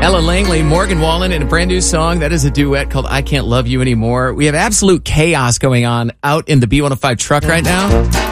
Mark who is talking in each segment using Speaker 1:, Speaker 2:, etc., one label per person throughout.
Speaker 1: Ella Langley, Morgan Wallen, and a brand new song. That is a duet called I Can't Love You Anymore. We have absolute chaos going on out in the B105 truck right now.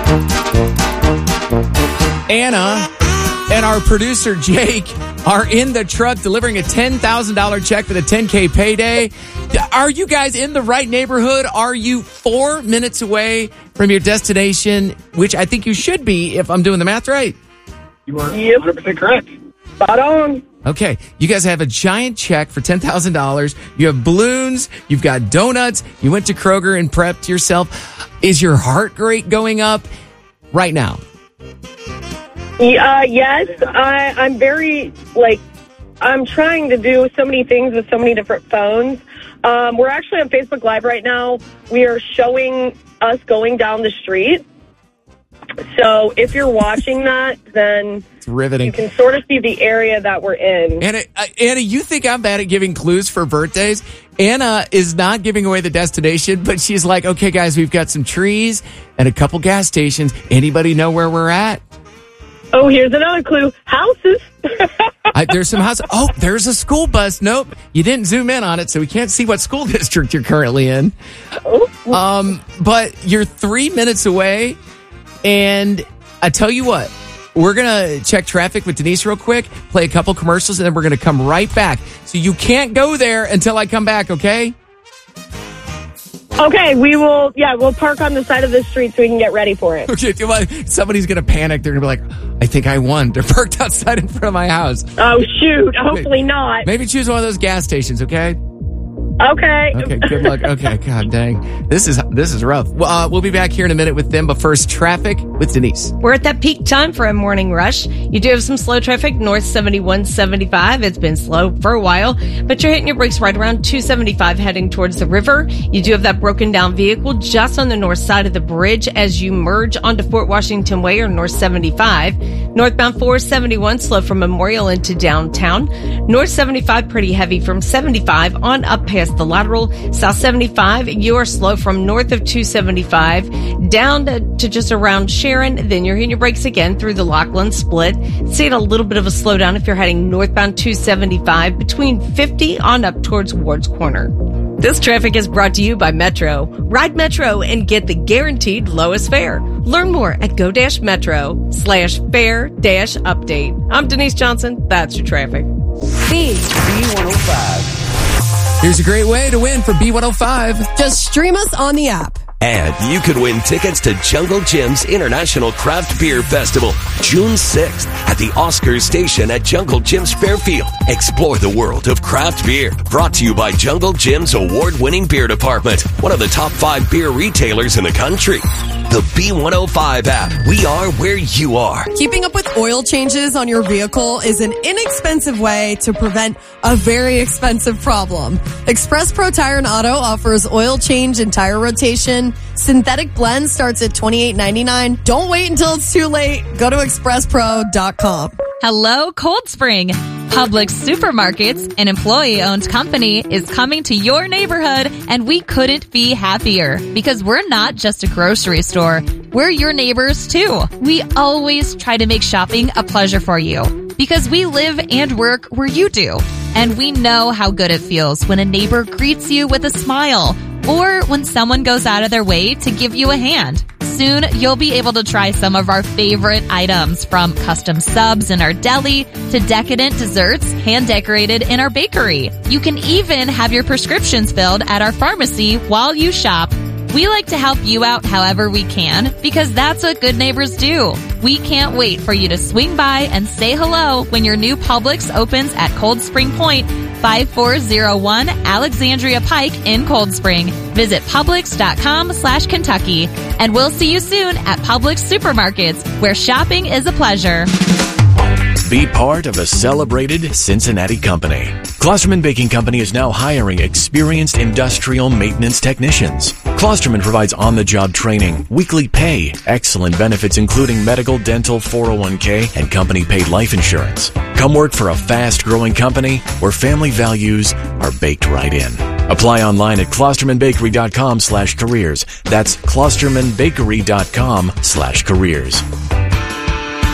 Speaker 1: Anna and our producer Jake are in the truck delivering a $10,000 check for the 10K payday. Are you guys in the right neighborhood? Are you 4 minutes away from your destination, which I think you should be if I'm doing the math right?
Speaker 2: You are 100% correct. Spot on.
Speaker 1: Okay, you guys have a giant check for $10,000. You have balloons. You've got donuts. You went to Kroger and prepped yourself. Is your heart rate going up right now?
Speaker 2: Yes, I'm very, I'm trying to do so many things with so many different phones. We're actually on Facebook Live right now. We are showing us going down the street. So if you're watching that, then
Speaker 1: it's riveting.
Speaker 2: You can sort of see the area that we're in.
Speaker 1: Anna, you think I'm bad at giving clues for birthdays? Anna is not giving away the destination, but she's like, okay, guys, we've got some trees and a couple gas stations. Anybody know where we're at?
Speaker 2: Oh, here's another clue. Houses.
Speaker 1: There's some houses. Oh, there's a school bus. Nope. You didn't zoom in on it, so we can't see what school district you're currently in. But you're 3 minutes away, and I tell you what, we're going to check traffic with Denise real quick, play a couple commercials, and then we're going to come right back. So you can't go there until I come back, okay?
Speaker 2: Okay, we'll park on the side of the street so we can get ready for it.
Speaker 1: Okay, somebody's going to panic. They're going to be like, I think I won. They're parked outside in front of my house.
Speaker 2: Oh, shoot. Hopefully not.
Speaker 1: Maybe choose one of those gas stations, okay?
Speaker 2: Okay.
Speaker 1: Okay, good luck. Okay, God dang. This is rough. We'll be back here in a minute with them, but first, traffic with Denise.
Speaker 3: We're at that peak time for a morning rush. You do have some slow traffic north 7175. It's been slow for a while, but you're hitting your brakes right around 275 heading towards the river. You do have that broken down vehicle just on the north side of the bridge as you merge onto Fort Washington Way or north 75. Northbound 471 slow from Memorial into downtown. North 75 pretty heavy from 75 on up past the lateral. South 75, you are slow from north of 275 down to just around Sharon. Then you're hitting your brakes again through the Lockland split. Seeing a little bit of a slowdown if you're heading northbound 275 between 50 on up towards Ward's Corner. This traffic is brought to you by Metro. Ride Metro and get the guaranteed lowest fare. Learn more at go-metro/fare-update. I'm Denise Johnson. That's your traffic.
Speaker 4: B105.
Speaker 1: Here's a great way to win for B105.
Speaker 5: Just stream us on the app.
Speaker 6: And you could win tickets to Jungle Jim's International Craft Beer Festival, June 6th at the Oscars Station at Jungle Jim's Fairfield. Explore the world of craft beer. Brought to you by Jungle Jim's award-winning beer department, one of the top 5 beer retailers in the country. The B105 app. We are where you are.
Speaker 5: Keeping up with oil changes on your vehicle is an inexpensive way to prevent a very expensive problem. Express Pro Tire and Auto offers oil change and tire rotation. Synthetic blend starts at $28.99. Don't wait until it's too late. Go to expresspro.com.
Speaker 7: Hello, Cold Spring. Publix Supermarkets, an employee-owned company, is coming to your neighborhood, and we couldn't be happier because we're not just a grocery store. We're your neighbors, too. We always try to make shopping a pleasure for you because we live and work where you do. And we know how good it feels when a neighbor greets you with a smile or when someone goes out of their way to give you a hand. Soon, you'll be able to try some of our favorite items, from custom subs in our deli to decadent desserts hand-decorated in our bakery. You can even have your prescriptions filled at our pharmacy while you shop. We like to help you out however we can because that's what good neighbors do. We can't wait for you to swing by and say hello when your new Publix opens at Cold Spring Point, 5401 Alexandria Pike in Cold Spring. Visit Publix.com/Kentucky. And we'll see you soon at Publix Supermarkets, where shopping is a pleasure.
Speaker 8: Be part of a celebrated Cincinnati company. Klosterman Baking Company is now hiring experienced industrial maintenance technicians. Klosterman provides on-the-job training, weekly pay, excellent benefits including medical, dental, 401k, and company-paid life insurance. Come work for a fast-growing company where family values are baked right in. Apply online at klostermanbakery.com/careers. That's klostermanbakery.com/careers.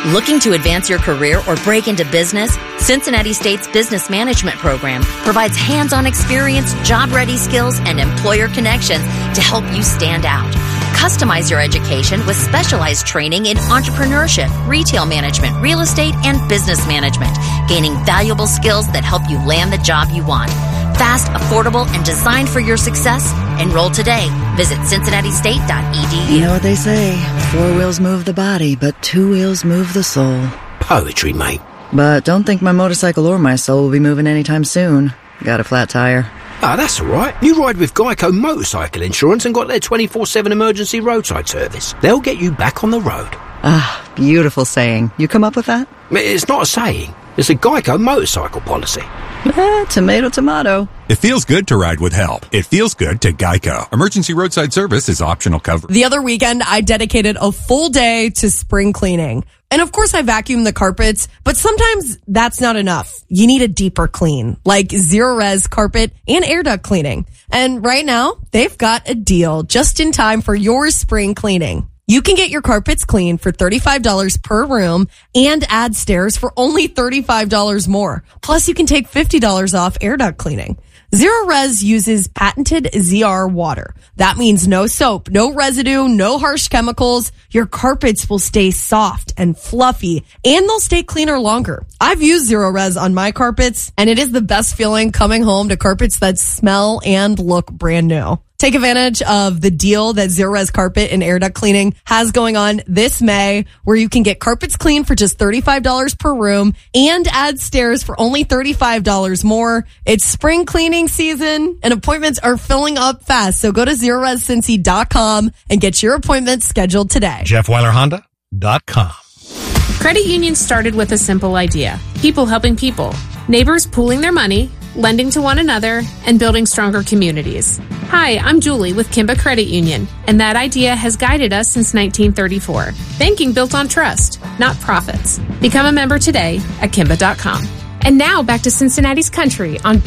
Speaker 4: Looking to advance your career or break into business? Cincinnati State's Business Management Program provides hands-on experience, job-ready skills, and employer connections to help you stand out. Customize your education with specialized training in entrepreneurship, retail management, real estate, and business management, gaining valuable skills that help you land the job you want. Fast, affordable, and designed for your success? Enroll today. Visit cincinnati-state.edu.
Speaker 9: You know what they say, 4 wheels move the body, but 2 wheels move the soul.
Speaker 10: Poetry, mate.
Speaker 9: But don't think my motorcycle or my soul will be moving anytime soon. Got a flat tire.
Speaker 10: Ah, that's all right. You ride with Geico Motorcycle Insurance and got their 24/7 emergency roadside service. They'll get you back on the road.
Speaker 9: Ah, beautiful saying. You come up with that?
Speaker 10: It's not a saying. It's a Geico motorcycle policy.
Speaker 9: Tomato, tomato.
Speaker 11: It feels good to ride with help. It feels good to Geico. Emergency roadside service is optional coverage.
Speaker 5: The other weekend, I dedicated a full day to spring cleaning. And of course, I vacuumed the carpets, but sometimes that's not enough. You need a deeper clean, like Zero-Res carpet and air duct cleaning. And right now, they've got a deal just in time for your spring cleaning. You can get your carpets cleaned for $35 per room and add stairs for only $35 more. Plus, you can take $50 off air duct cleaning. Zero-Res uses patented ZR water. That means no soap, no residue, no harsh chemicals. Your carpets will stay soft and fluffy, and they'll stay cleaner longer. I've used Zero-Res on my carpets, and it is the best feeling coming home to carpets that smell and look brand new. Take advantage of the deal that Zero-Res Carpet and Air Duct Cleaning has going on this May, where you can get carpets cleaned for just $35 per room and add stairs for only $35 more. It's spring cleaning season and appointments are filling up fast. So go to ZeroResCincy.com and get your appointment scheduled today.
Speaker 12: JeffWeilerHonda.com.
Speaker 13: Credit unions started with a simple idea: people helping people. Neighbors pooling their money, lending to one another, and building stronger communities. Hi, I'm Julie with Kimba Credit Union, and that idea has guided us since 1934. Banking built on trust, not profits. Become a member today at Kimba.com. And now back to Cincinnati's Country on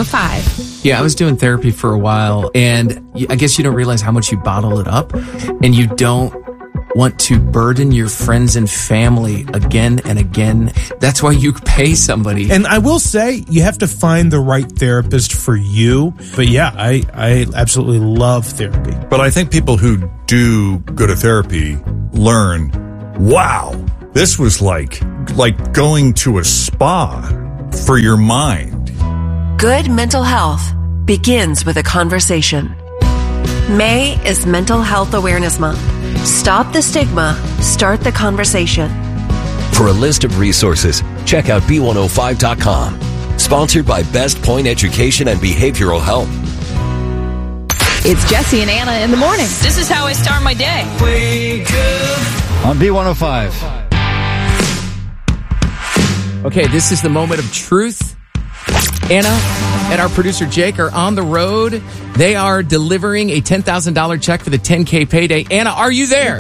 Speaker 13: B105.
Speaker 1: Yeah, I was doing therapy for a while, and I guess you don't realize how much you bottle it up, and you don't want to burden your friends and family again and again. That's why you pay somebody.
Speaker 12: And I will say, you have to find the right therapist for you. But yeah, I absolutely love therapy.
Speaker 11: But I think people who do go to therapy learn, wow, this was like going to a spa for your mind.
Speaker 14: Good mental health begins with a conversation. May is Mental Health Awareness Month. Stop the stigma. Start the conversation.
Speaker 6: For a list of resources, check out B105.com. Sponsored by Best Point Education and Behavioral Health.
Speaker 15: It's Jesse and Anna in the morning. This is how I start my day.
Speaker 16: Wake up. On B105.
Speaker 1: Okay, this is the moment of truth. Anna and our producer Jake are on the road. They are delivering a $10,000 check for the 10K payday. Anna, are you there?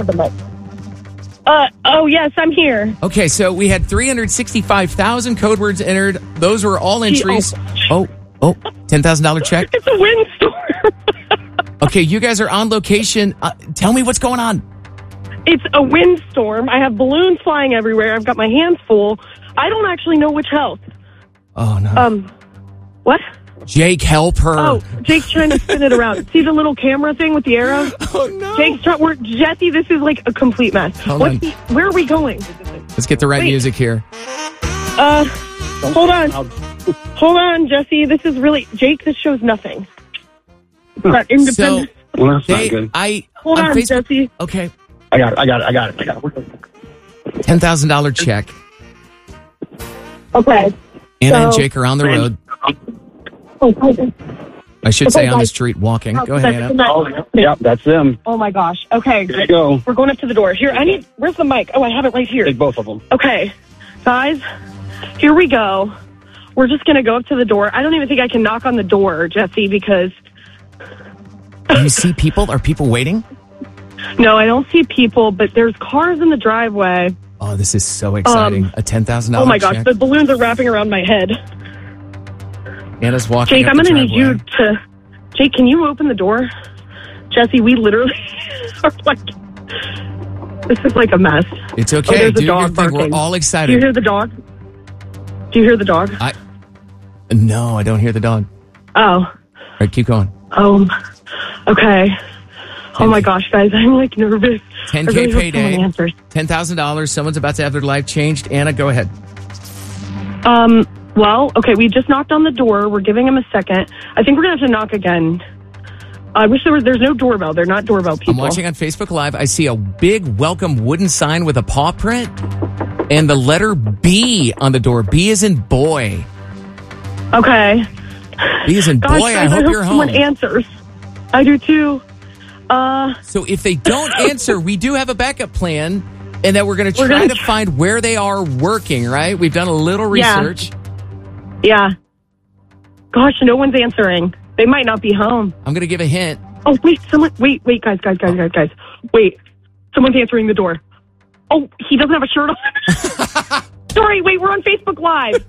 Speaker 2: Oh, yes, I'm here.
Speaker 1: Okay, so we had 365,000 code words entered. Those were all entries. Oh, $10,000 check.
Speaker 2: It's a windstorm.
Speaker 1: Okay, you guys are on location. Tell me what's going on.
Speaker 2: It's a windstorm. I have balloons flying everywhere. I've got my hands full. I don't actually know which house.
Speaker 1: Oh, no.
Speaker 2: What?
Speaker 1: Jake, help her.
Speaker 2: Oh, Jake's trying to spin it around. See the little camera thing with the arrows?
Speaker 1: Oh, no.
Speaker 2: Jake's trying. Jesse, this is like a complete mess. Where are we going?
Speaker 1: Let's get the right music here.
Speaker 2: Hold on. Hold on, Jesse. This is really... Jake, this shows nothing. It's not independent.
Speaker 17: Well, that's not good.
Speaker 2: Hold on,
Speaker 1: Facebook,
Speaker 2: Jesse.
Speaker 1: Okay.
Speaker 17: I got it.
Speaker 1: $10,000 check.
Speaker 2: Okay.
Speaker 1: Anna and Jake are on the road. I should say on the street walking. Go ahead, Anna.
Speaker 17: Yep, that's them.
Speaker 2: Oh, my gosh. Okay.
Speaker 17: There you go.
Speaker 2: We're going up to the door. Here, where's the mic? Oh, I have it right here.
Speaker 17: Take both of them.
Speaker 2: Okay. Guys, here we go. We're just going to go up to the door. I don't even think I can knock on the door, Jesse, because...
Speaker 1: Do you see people? Are people waiting?
Speaker 2: No, I don't see people, but there's cars in the driveway.
Speaker 1: Oh, this is so exciting. A $10,000 check.
Speaker 2: Oh, my gosh. The balloons are wrapping around my head.
Speaker 1: Anna's walking
Speaker 2: Jake,
Speaker 1: up
Speaker 2: I'm
Speaker 1: the
Speaker 2: going to need
Speaker 1: driveway.
Speaker 2: you to... Jake, can you open the door? Jesse, we literally are like... This is like a mess.
Speaker 1: It's okay.
Speaker 2: There's a
Speaker 1: Do your
Speaker 2: dog
Speaker 1: thing.
Speaker 2: barking.
Speaker 1: We're all
Speaker 2: Do
Speaker 1: excited.
Speaker 2: you hear the dog? Do you hear the dog?
Speaker 1: No, I don't hear the dog.
Speaker 2: Oh.
Speaker 1: All right, keep going.
Speaker 2: Okay. Oh my gosh, guys, I'm like nervous. I
Speaker 1: 10K
Speaker 2: really hope
Speaker 1: payday.
Speaker 2: someone answers.
Speaker 1: $10,000. Someone's about to have their life changed. Anna, go ahead.
Speaker 2: Well, okay, we just knocked on the door. We're giving him a second. I think we're going to have to knock again. I wish there's no doorbell. They're not doorbell people.
Speaker 1: I'm watching on Facebook Live. I see a big welcome wooden sign with a paw print and the letter B on the door. B is in boy.
Speaker 2: Okay.
Speaker 1: B is in boy.
Speaker 2: Gosh,
Speaker 1: I
Speaker 2: guys,
Speaker 1: hope you're
Speaker 2: someone
Speaker 1: home.
Speaker 2: answers. I do too.
Speaker 1: So if they don't answer, we do have a backup plan, and that we're going to try to find where they are working, right? We've done a little research.
Speaker 2: Yeah. Gosh, no one's answering. They might not be home.
Speaker 1: I'm going to give a hint.
Speaker 2: Oh, wait, guys. Wait, someone's answering the door. Oh, he doesn't have a shirt on. Sorry, wait, we're on Facebook Live.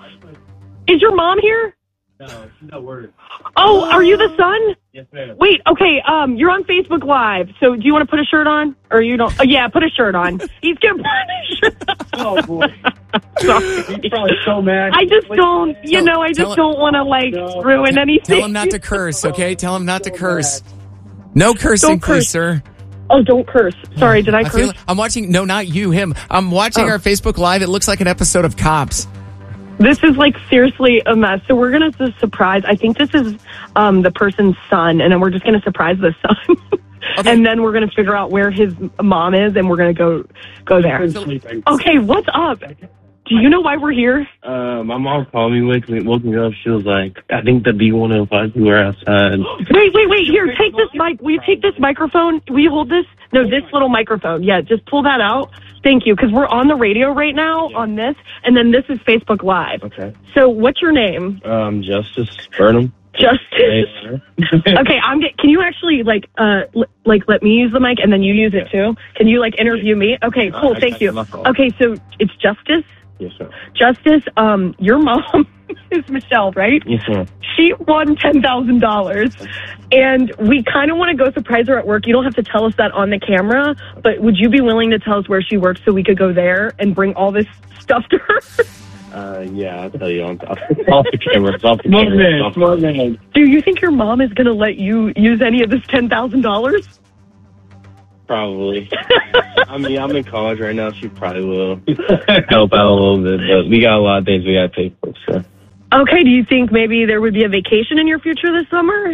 Speaker 2: Is your mom here?
Speaker 17: No, she's not worried.
Speaker 2: Oh, are you the son?
Speaker 17: Yes, ma'am.
Speaker 2: Wait, okay, you're on Facebook Live, so do you want to put a shirt on? Or you don't? Oh, yeah, put a shirt on. He's going to put a shirt on.
Speaker 17: Oh, boy. He's probably so mad.
Speaker 2: I just don't, I just don't want to, ruin anything.
Speaker 1: Tell him not to curse, okay? Tell him not to curse. No cursing,
Speaker 2: Don't curse.
Speaker 1: please, sir.
Speaker 2: Oh, don't curse. Sorry, did I curse?
Speaker 1: I'm watching, no, not you, him. I'm watching our Facebook Live. It looks like an episode of Cops.
Speaker 2: This is seriously a mess. So we're going to surprise. I think this is the person's son, and then we're just going to surprise the son. Okay. And then we're going to figure out where his mom is, and we're going to go there. Okay, what's up? Do you know why we're here?
Speaker 18: My mom called me, woke me up. She was like, I think the B105 were outside.
Speaker 2: Wait. Here, take this mic. Will you take this microphone? Will you hold this? No, this little microphone. Yeah, just pull that out. Thank you, because we're on the radio right now on this, and then this is Facebook Live.
Speaker 18: Okay.
Speaker 2: So what's your name?
Speaker 18: Justice Burnham.
Speaker 2: Justice. Okay, can you actually let me use the mic and then you use it too? Can you interview me? Okay, cool. Thank you. Okay, so it's Justice.
Speaker 18: Yes, sir.
Speaker 2: Justice, your mom is Michelle, right?
Speaker 18: Yes, sir.
Speaker 2: She won $10,000, and we kind of want to go surprise her at work. You don't have to tell us that on the camera, but would you be willing to tell us where she works so we could go there and bring all this stuff to her?
Speaker 18: Yeah, I'll tell you off the camera. Smart man.
Speaker 2: Do you think your mom is going to let you use any of this $10,000?
Speaker 18: Probably. I mean, I'm in college right now. She probably will help out a little bit, but we got a lot of things we got to pay for, so.
Speaker 2: Okay, do you think maybe there would be a vacation in your future this summer?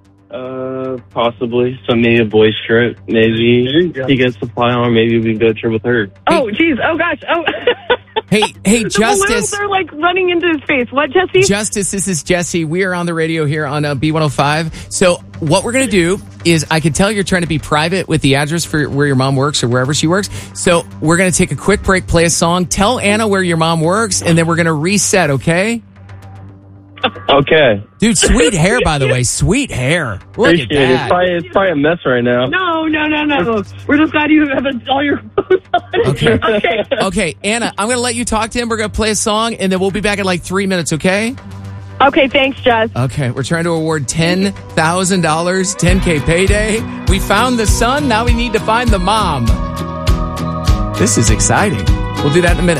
Speaker 18: Possibly. So maybe a boys trip. Maybe he gets to fly on. Maybe we can go trip with her.
Speaker 2: Oh, geez. Oh, gosh. Oh.
Speaker 1: Hey,
Speaker 2: the
Speaker 1: Justice.
Speaker 2: balloons are running into his face. What, Jesse?
Speaker 1: Justice, this is Jesse. We are on the radio here on B105. So what we're going to do is I can tell you're trying to be private with the address for where your mom works or wherever she works. So we're going to take a quick break, play a song, tell Anna where your mom works, and then we're going to reset, okay?
Speaker 18: Okay.
Speaker 1: Dude, sweet hair, by the way. Sweet hair. Look
Speaker 18: Appreciate
Speaker 1: at that.
Speaker 18: It's probably a mess right now.
Speaker 2: No. We're just glad you have all your clothes on.
Speaker 1: Okay. Okay, Anna, I'm going to let you talk to him. We're going to play a song, and then we'll be back in 3 minutes, okay?
Speaker 2: Okay, thanks, Jess.
Speaker 1: Okay, we're trying to award $10,000, 10K payday. We found the son. Now we need to find the mom. This is exciting. We'll do that in a minute.